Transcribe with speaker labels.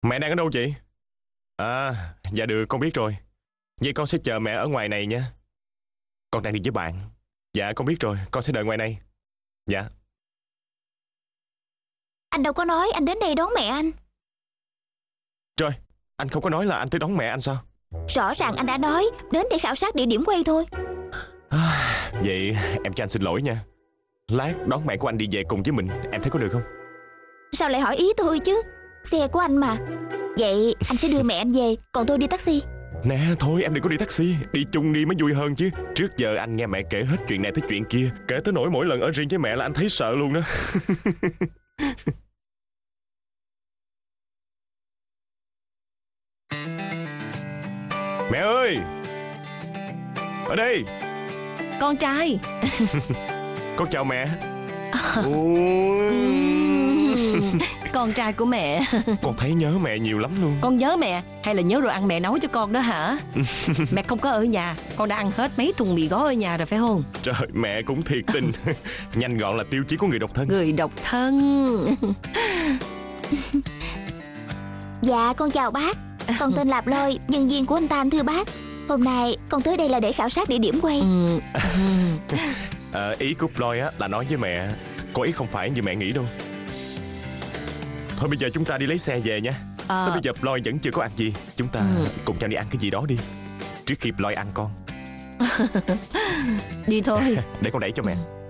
Speaker 1: Mẹ đang ở đâu chị? À, dạ được, con biết rồi. Vậy con sẽ chờ mẹ ở ngoài này nha. Con đang đi với bạn. Dạ, con biết rồi, con sẽ đợi ngoài này. Dạ.
Speaker 2: Anh đâu có nói anh đến đây đón mẹ anh.
Speaker 1: Trời, anh không có nói là anh tới đón mẹ anh sao?
Speaker 2: Rõ ràng anh đã nói đến để khảo sát địa điểm quay thôi.
Speaker 1: Vậy em cho anh xin lỗi nha. Lát đón mẹ của anh đi về cùng với mình, em thấy có được không?
Speaker 2: Sao lại hỏi ý tôi chứ? Xe của anh mà. Vậy anh sẽ đưa mẹ anh về, còn tôi đi taxi.
Speaker 1: Nè, thôi em đừng có đi taxi. Đi chung đi mới vui hơn chứ. Trước giờ anh nghe mẹ kể hết chuyện này tới chuyện kia, kể tới nỗi mỗi lần ở riêng với mẹ là anh thấy sợ luôn đó. Mẹ ơi, ở đây.
Speaker 3: Con trai.
Speaker 1: Con chào mẹ.
Speaker 3: Con trai của mẹ.
Speaker 1: Con thấy nhớ mẹ nhiều lắm luôn.
Speaker 3: Con nhớ mẹ hay là nhớ đồ ăn mẹ nấu cho con đó hả? Mẹ không có ở nhà, con đã ăn hết mấy thùng mì gói ở nhà rồi phải không?
Speaker 1: Trời, mẹ cũng thiệt tình. Nhanh gọn là tiêu chí của người độc thân.
Speaker 3: Người độc thân.
Speaker 2: Dạ con chào bác. Con tên Lạp Lôi, nhân viên của anh ta, anh thưa bác. Hôm nay con tới đây là để khảo sát địa điểm quay.
Speaker 1: Ý của Ploy á là nói với mẹ, có ý không phải như mẹ nghĩ đâu. Thôi bây giờ chúng ta đi lấy xe về nha. Tới bây giờ Ploy vẫn chưa có ăn gì. Chúng ta cùng nhau đi ăn cái gì đó đi, trước khi Ploy ăn con.
Speaker 3: Đi thôi.
Speaker 1: Để con đẩy cho mẹ.